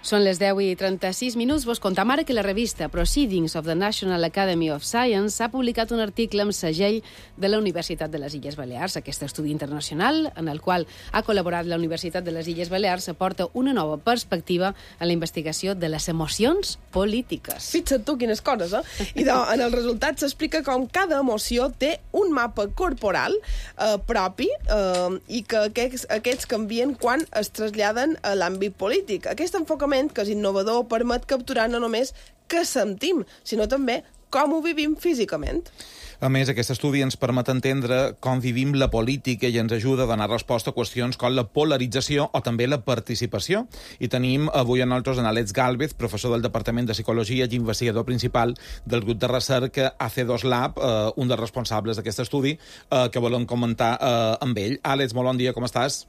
Són les 10:36. Vos contam ara que la revista Proceedings of the National Academy of Science ha publicat un article amb segell de la Universitat de les Illes Balears. Aquest estudi internacional, en el qual ha col·laborat la Universitat de les Illes Balears, aporta una nova perspectiva a la investigació de les emocions polítiques. Fixa't tu, quines coses, eh? I en el resultat s'explica com cada emoció té un mapa corporal propi i que aquests canvien quan es traslladen a l'àmbit polític. Aquest enfocament, que és innovador, permet capturar no només què sentim, sinó també com ho vivim físicament. A més, aquest estudi ens permet entendre com vivim la política i ens ajuda a donar resposta a qüestions com la polarització o també la participació. I tenim avui a nosaltres en Àlex Gálvez, professor del Departament de Psicologia i investigador principal del grup de recerca AC2 Lab, un dels responsables d'aquest estudi, que volem comentar amb ell. Àlex, molt bon dia, com estàs?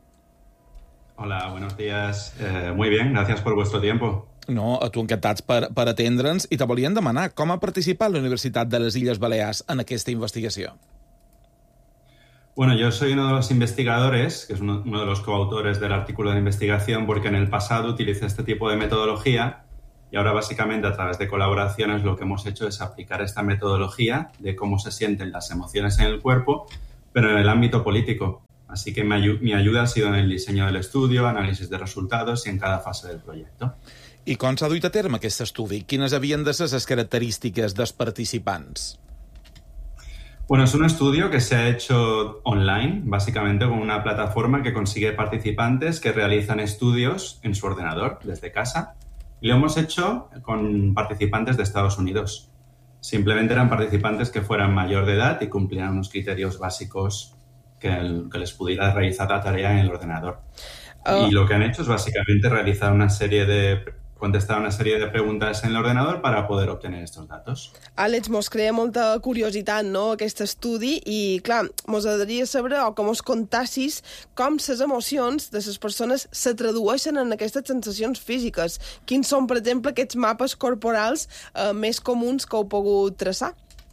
Hola, buenos días. Muy bien, gracias por vuestro tiempo. No, a tu encantats per atendre'ns. I te volien demanar com ha participat la Universitat de les Illes Balears en aquesta investigació. Bueno, yo soy uno de los investigadores, que es uno de los coautores del artículo de investigación, porque en el pasado utilicé este tipo de metodología y ahora básicamente a través de colaboraciones lo que hemos hecho es aplicar esta metodología de cómo se sienten las emociones en el cuerpo, pero en el ámbito político. Así que mi ayuda ha sido en el diseño del estudio, análisis de resultados y en cada fase del proyecto. I com s'ha duit a terme aquest estudi? Quines havien de ser les característiques dels participants? Bueno, es un estudio que se ha hecho online, básicamente con una plataforma que consigue participantes que realizan estudios en su ordenador desde casa. Y lo hemos hecho con participantes de Estados Unidos. Simplemente eran participantes que fueran mayor de edad y cumplieran unos criterios básicos que les pudiera realizar la tarea en el ordenador. Y lo que han hecho es básicamente contestar una serie de preguntas en el ordenador para poder obtener estos datos. Àlex, mos crea molta curiositat, no?, aquest estudi, i, clar, mos agradaria saber, o que mos contassis, com les emocions de les persones se tradueixen en aquestes sensacions físiques. Quins són, per exemple, aquests mapes corporals més comuns que heu pogut traçar?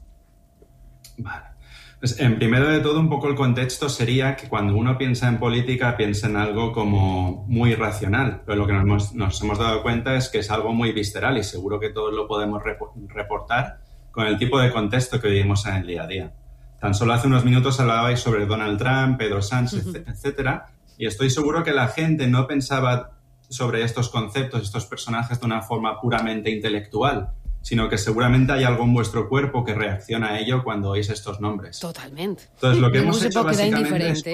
Vale. Pues, primero de todo, un poco el contexto sería que cuando uno piensa en política, piensa en algo como muy racional, pero lo que nos hemos dado cuenta es que es algo muy visceral y seguro que todos lo podemos reportar con el tipo de contexto que vivimos en el día a día. Tan solo hace unos minutos hablabais sobre Donald Trump, Pedro Sánchez, etcétera, y estoy seguro que la gente no pensaba sobre estos conceptos, estos personajes de una forma puramente intelectual, sino que seguramente hay algo en vuestro cuerpo que reacciona a ello cuando oís estos nombres. Totalmente. Entonces, lo que hemos hecho básicamente es...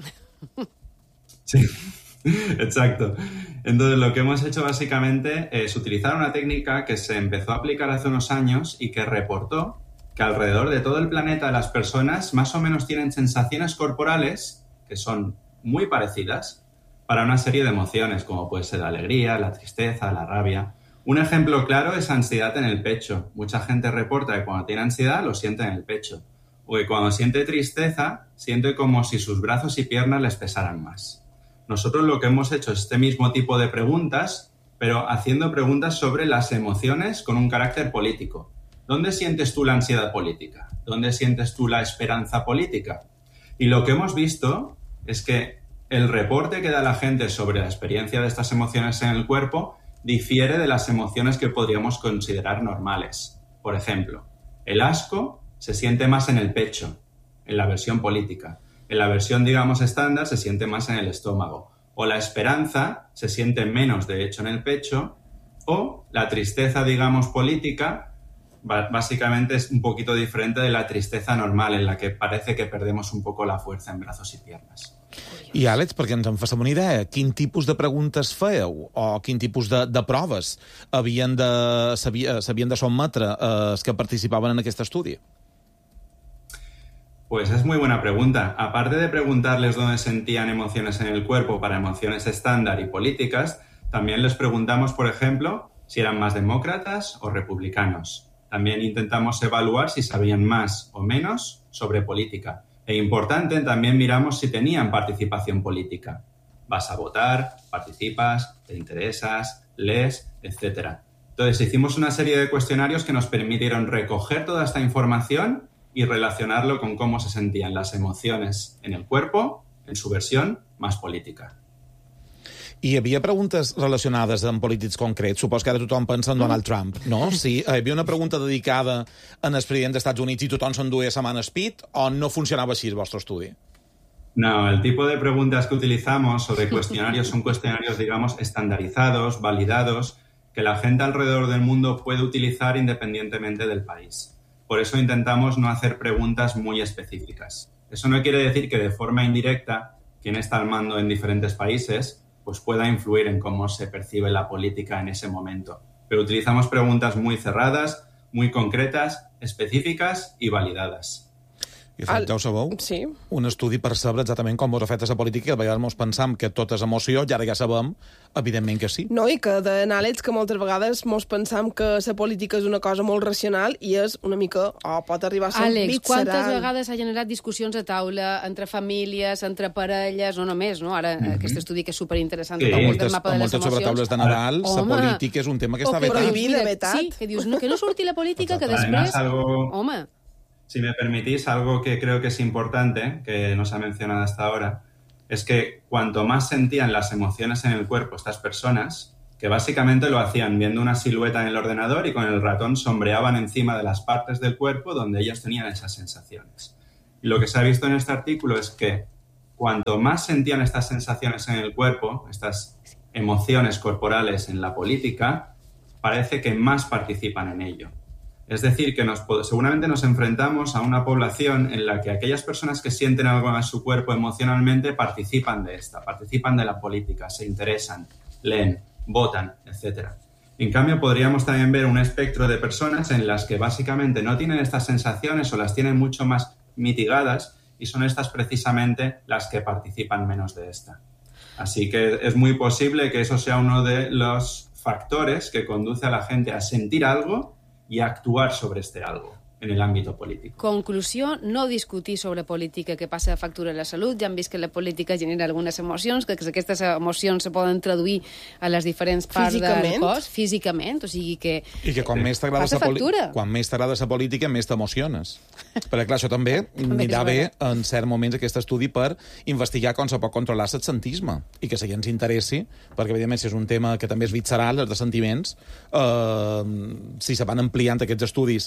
Sí, exacto. Entonces, lo que hemos hecho básicamente es utilizar una técnica que se empezó a aplicar hace unos años y que reportó que alrededor de todo el planeta las personas más o menos tienen sensaciones corporales que son muy parecidas para una serie de emociones, como puede ser la alegría, la tristeza, la rabia. Un ejemplo claro es ansiedad en el pecho. Mucha gente reporta que cuando tiene ansiedad lo siente en el pecho. O que cuando siente tristeza, siente como si sus brazos y piernas les pesaran más. Nosotros lo que hemos hecho es este mismo tipo de preguntas, pero haciendo preguntas sobre las emociones con un carácter político. ¿Dónde sientes tú la ansiedad política? ¿Dónde sientes tú la esperanza política? Y lo que hemos visto es que el reporte que da la gente sobre la experiencia de estas emociones en el cuerpo difiere de las emociones que podríamos considerar normales. Por ejemplo, el asco se siente más en el pecho, en la versión política. En la versión, digamos, estándar se siente más en el estómago. O la esperanza se siente menos, de hecho, en el pecho. O la tristeza, digamos, política, básicamente es un poquito diferente de la tristeza normal, en la que parece que perdemos un poco la fuerza en brazos y piernas. I, Àlex, perquè ens en faci una idea, quin tipus de preguntes fèieu o quin tipus de proves s'havien de sotmetre els que participaven en aquest estudi? Pues es muy buena pregunta. Aparte de preguntarles dónde sentían emociones en el cuerpo para emociones estándar y políticas, también les preguntamos, por ejemplo, si eran más demócratas o republicanos. También intentamos evaluar si sabían más o menos sobre política. E importante, también miramos si tenían participación política. Vas a votar, participas, te interesas, lees, etc. Entonces, hicimos una serie de cuestionarios que nos permitieron recoger toda esta información y relacionarlo con cómo se sentían las emociones en el cuerpo, en su versión más política. Hi havia preguntes relacionades amb polítics concrets? Supos que ara tothom pensa en Donald Trump, no? Sí, hi havia una pregunta dedicada al president dels Estats Units i tothom s'enduia a setmana speed, o no funcionava així el vostre estudi? No, el tipo de preguntas que utilizamos o de cuestionarios son cuestionarios, digamos, estandarizados, validados, que la gente alrededor del mundo puede utilizar independientemente del país. Por eso intentamos no hacer preguntas muy específicas. Eso no quiere decir que de forma indirecta quien está al mando en diferentes países pues pueda influir en cómo se percibe la política en ese momento. Pero utilizamos preguntas muy cerradas, muy concretas, específicas y validadas. I ja ho sabeu? Sí. Un estudi per saber exactament com vos afecta la política, que a vegades mos pensam que tot és emoció, i ara ja sabem, evidentment que sí. No, i que d'anàlits que moltes vegades mos pensam que la política és una cosa molt racional i és una mica, pot arribar a ser Àlex, visceral. quantes vegades ha generat discussions a taula entre famílies, entre parelles, no només, no? Ara, aquest estudi que és superinteressant, Sí. del Moltes mapa de les emocions. sobretaules de Nadal, la Home. política és un tema que està O que vetat. prohibida, mira, vetat. Sí, que dius, no, que no surti la política, que Además, després... algo... Home, Si me permitís, algo que creo que es importante, que no se ha mencionado hasta ahora, es que cuanto más sentían las emociones en el cuerpo estas personas, que básicamente lo hacían viendo una silueta en el ordenador y con el ratón sombreaban encima de las partes del cuerpo donde ellos tenían esas sensaciones. Y lo que se ha visto en este artículo es que cuanto más sentían estas sensaciones en el cuerpo, estas emociones corporales en la política, parece que más participan en ello. Es decir, que seguramente nos enfrentamos a una población en la que aquellas personas que sienten algo en su cuerpo emocionalmente participan de la política, se interesan, leen, votan, etc. En cambio, podríamos también ver un espectro de personas en las que básicamente no tienen estas sensaciones o las tienen mucho más mitigadas y son estas precisamente las que participan menos de esta. Así que es muy posible que eso sea uno de los factores que conduce a la gente a sentir algo y a actuar sobre este algo en el ámbito político. conclusió, no discutir sobre política que passa factura a la salut. Ja hem vist que la política genera algunes emocions, que aquestes emocions se poden traduir a les diferents parts del cos, físicament, o sigui que... I que quan més t'agrada la política, més t'emociones. Perquè, clar, això també anirà bé en certs moments aquest estudi per investigar com se pot controlar l'absentisme i que la gent s'interessi, perquè, evidentment, si és un tema que també és visceral, els de sentiments, si se van ampliant aquests estudis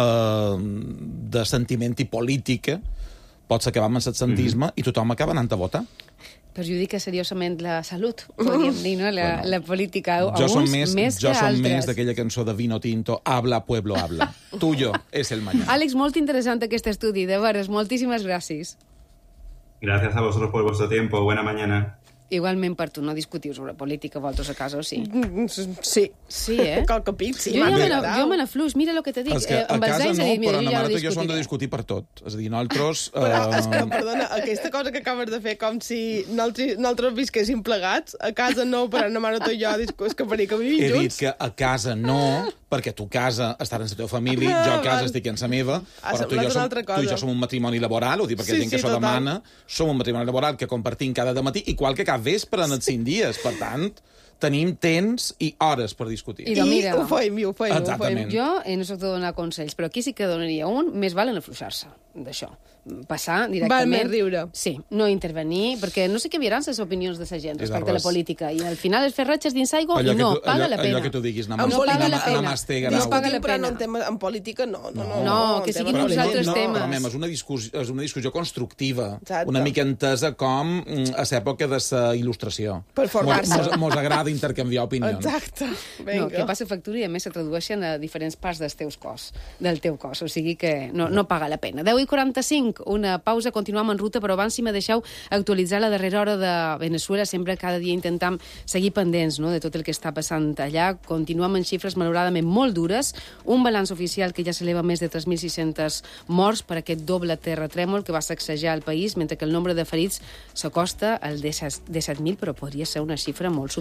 de sentiment i política, pot ser que va amb l'absentisme i tothom acaba anant a votar. Perjudica seriosament la salut, podríem dir, no? La política. Jo som més més d'aquella cançó de Vino Tinto, Habla, pueblo, habla. Tuyo es el mañana. Àlex, molt interessant aquest estudi, de veres, moltíssimes gràcies. Gracias a vosotros por vuestro tiempo. Buena mañana. Igualment per tu, no discutiu sobre política, vosaltres a casa, o sí? Sí. Sí, eh? Qualque pit, sí. Jo me n'afluix, mira el que te dic. És que a casa no, però na Marató jo som de discutir per tot. És a dir, nosaltres... És que, perdona, aquesta cosa que acabes de fer com si nosaltres visquéssim plegats, a casa no, però na Marató i jo és que que vivim junts. He dit que a casa no, perquè tu casa estàs en la teva família, jo a casa estic en la meva, però tu i jo som un matrimoni laboral, ho dic perquè gent que això demana, som un matrimoni laboral que compartim cada dematí, igual que cada vespre en els 5 dies. Per tant, tenim temps i hores per discutir. I ho feim. Exactament. Jo no soc de donar consells, però aquí sí que donaria un, més val en afluixar-se d'això. Passar directament... Val més riure. Sí, no intervenir, perquè no sé què viran les opinions de la gent respecte a la política. I al final els fer ratxes dins aigua i no paga la pena. Allò que tu diguis, no paga la pena. Namaste, grau. Però no en política no. No, que siguin uns altres temes. És una discussió constructiva, una mica entesa com a l'època de la il·lustració. Per formar-se. Mos agrada intercanviar opinions. Exacte. No, que passa factura i a més se tradueixen a diferents parts del teu cos, o sigui que no paga la pena. 10:45, una pausa, continuem en ruta, però abans si me deixeu actualitzar la darrera hora de Venezuela, sempre cada dia intentam seguir pendents, no?, de tot el que està passant allà. Continuem en xifres malauradament molt dures, un balanç oficial que ja s'eleva més de 3.600 morts per aquest doble terratrèmol que va sacsejar el país, mentre que el nombre de ferits s'acosta al 17.000, però podria ser una xifra molt superior, Joan.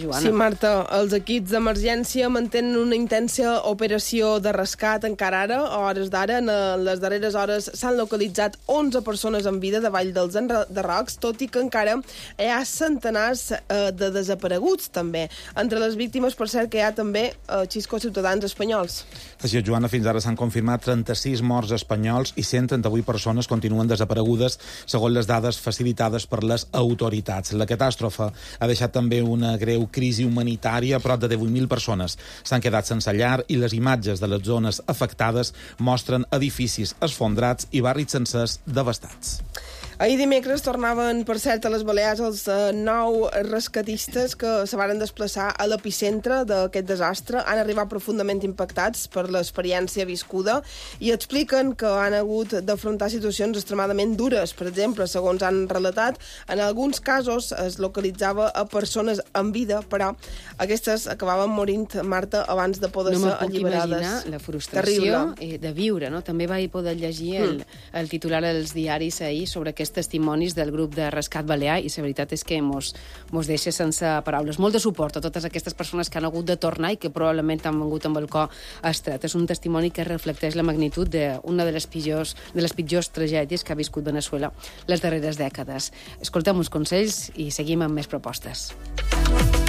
Joana. Sí, Marta, els equips d'emergència mantenen una intensa operació de rescat encara ara, a hores d'ara. En les darreres hores s'han localitzat 11 persones en vida davall dels enderrocs, tot i que encara hi ha centenars de desapareguts, també. Entre les víctimes, per cert, que hi ha també ciutadans espanyols. Així és, Joana, fins ara s'han confirmat 36 morts espanyols i 138 persones continuen desaparegudes, segons les dades facilitades per les autoritats. La catàstrofe ha deixat també una greu crisi humanitària. Prop de 18.000 persones s'han quedat sense llar i les imatges de les zones afectades mostren edificis esfondrats i barris sencers devastats. Ahir dimecres tornaven, per cert, a les Balears els 9 rescatistes que se varen desplaçar a l'epicentre d'aquest desastre. Han arribat profundament impactats per l'experiència viscuda i expliquen que han hagut d'afrontar situacions extremadament dures. Per exemple, segons han relatat, en alguns casos es localitzava a persones en vida, però aquestes acabaven morint, Marta, abans de poder ser alliberades. No m'ho puc imaginar, la frustració de viure, no? També vaig poder llegir el titular als diaris ahir sobre aquests testimonis del grup de rescat balear i la veritat és que mos deixa sense paraules. Molt de suport a totes aquestes persones que han hagut de tornar i que probablement han vengut amb el cor estret. És un testimoni que reflecteix la magnitud d'una de les pitjors tragèdies que ha viscut Venezuela les darreres dècades. Escoltem uns consells i seguim amb més propostes.